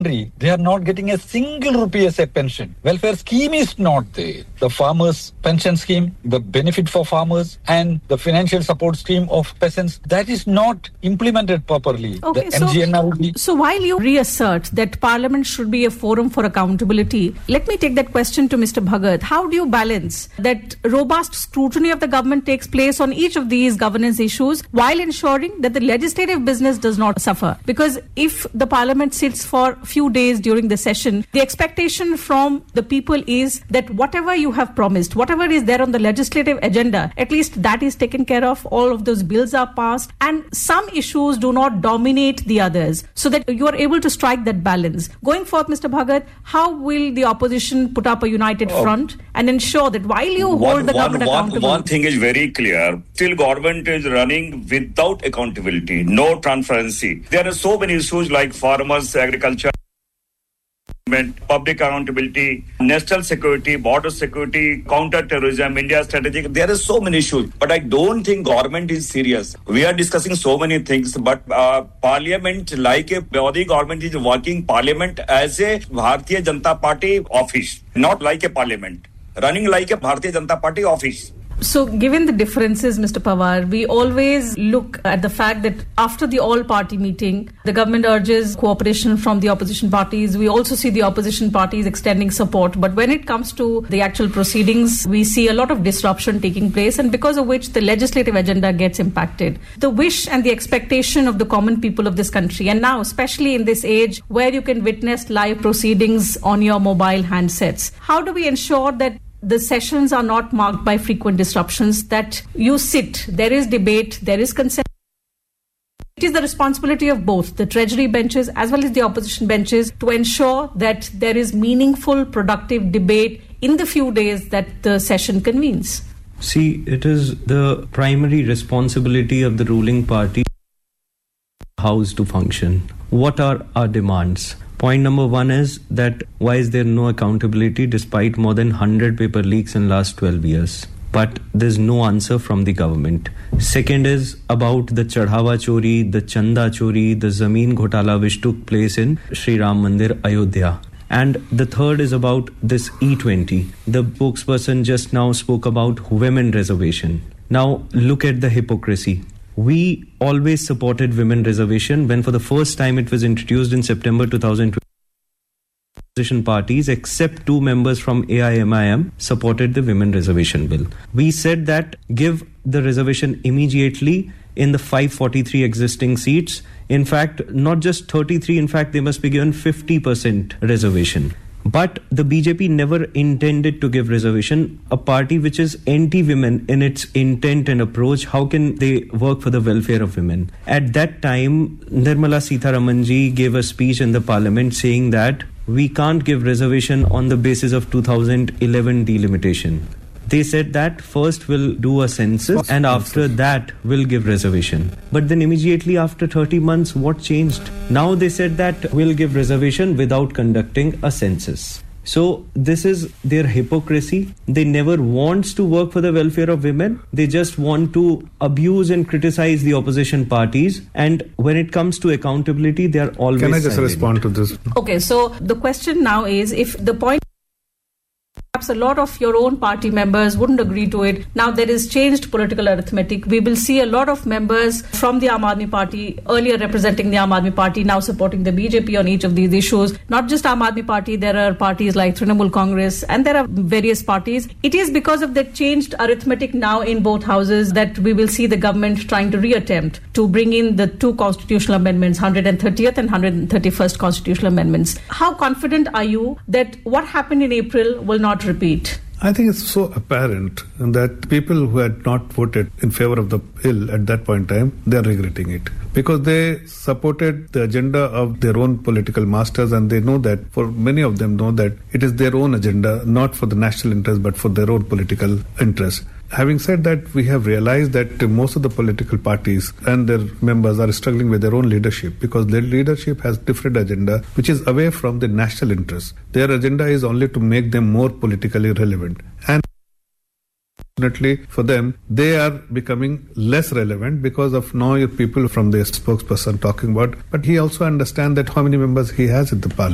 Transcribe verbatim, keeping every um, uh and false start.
country, they are not getting a single rupee as a pension. Welfare scheme is not there. The farmers' pension scheme, the benefit for farmers, and the financial support scheme of peasants, that is not implemented properly. Okay, the so, M G N R D... so while you reassert that Parliament should be a forum for accountability, let me take that question to Mister Bhagat. How do you balance that robust scrutiny of the government takes place on each of these governance issues while ensuring that the legislative business does not suffer? Because if the Parliament sits for a few days during the session, the expectation from the people is that whatever you have promised, whatever is there on the legislative agenda, at least that is taken care of, all of those bills are passed, and some issues do not dominate the others, so that you are able to strike that balance. Going forth, Mister Bhagat, how will the opposition put up a united front and ensure that while you one, hold the one, government one, accountable... One thing is very clear. Still government is running without accountability, no transparency. There are so many issues like farmers, agriculture, public accountability, national security, border security, counter-terrorism, India strategic. There are so many issues. But I don't think government is serious. We are discussing so many things, but uh, parliament, like a body government, is working parliament as a Bharatiya Janata Party office, not like a parliament. Running like a Bharatiya Janata Party office. So, given the differences, Mister Pawar, we always look at the fact that after the all-party meeting, the government urges cooperation from the opposition parties. We also see the opposition parties extending support. But when it comes to the actual proceedings, we see a lot of disruption taking place, and because of which the legislative agenda gets impacted. The wish and the expectation of the common people of this country, and now especially in this age where you can witness live proceedings on your mobile handsets, how do we ensure that the sessions are not marked by frequent disruptions, that you sit, there is debate, there is consent? It is the responsibility of both the Treasury benches as well as the opposition benches to ensure that there is meaningful, productive debate in the few days that the session convenes. See, it is the primary responsibility of the ruling party House to function. What are our demands? Point number one is that why is there no accountability despite more than one hundred paper leaks in last twelve years? But there's no answer from the government. Second is about the Chadhawa Chori, the Chanda Chori, the Zameen Ghotala which took place in Sri Ram Mandir, Ayodhya. And the third is about this E twenty. The spokesperson just now spoke about women reservation. Now look at the hypocrisy. We always supported women reservation when for the first time it was introduced in September two thousand twenty. Opposition parties, except two members from A I M I M, supported the women reservation bill. We said that give the reservation immediately in the five hundred forty-three existing seats. In fact, not just thirty-three, in fact, they must be given fifty percent reservation. But the B J P never intended to give reservation. A party which is anti-women in its intent and approach, how can they work for the welfare of women? At that time, Nirmala Sitharamanji gave a speech in the parliament saying that we can't give reservation on the basis of two thousand eleven delimitation. They said that first we'll do a census and after that we'll give reservation. But then immediately after thirty months, what changed? Now they said that we'll give reservation without conducting a census. So this is their hypocrisy. They never want to work for the welfare of women. They just want to abuse and criticize the opposition parties. And when it comes to accountability, they are always Can I just silent. respond to this? Okay, so the question now is, if the point perhaps a lot of your own party members wouldn't agree to it. Now there is changed political arithmetic. We will see a lot of members from the Aam Aadmi Party, earlier representing the Aam Aadmi Party, now supporting the B J P on each of these issues. Not just Aam Aadmi Party, there are parties like Trinamool Congress and there are various parties. It is because of the changed arithmetic now in both houses that we will see the government trying to reattempt to bring in the two constitutional amendments, one hundred thirtieth and one hundred thirty-first constitutional amendments. How confident are you that what happened in April will not repeat? I think it's so apparent that people who had not voted in favor of the bill at that point in time, they are regretting it. Because they supported the agenda of their own political masters, and they know that, for many of them know that it is their own agenda, not for the national interest, but for their own political interest. Having said that, we have realized that most of the political parties and their members are struggling with their own leadership, because their leadership has different agenda which is away from the national interest. Their agenda is only to make them more politically relevant. And Unfortunately for them, they are becoming less relevant because of now people from the spokesperson talking about, but he also understands that how many members he has in the parliament.